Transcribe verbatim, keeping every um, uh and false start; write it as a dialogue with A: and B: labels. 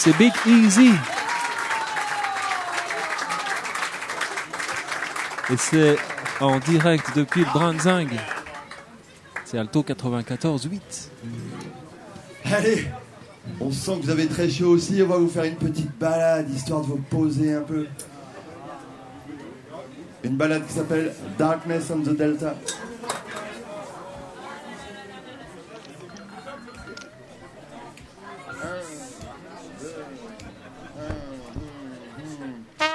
A: c'est Big Easy. Et c'est en direct depuis le Branzing. C'est Alto quatre-vingt-quatorze huit.
B: Allez, on sent que vous avez très chaud aussi. On va vous faire une petite balade, histoire de vous poser un peu. Une balade qui s'appelle Darkness on the Delta.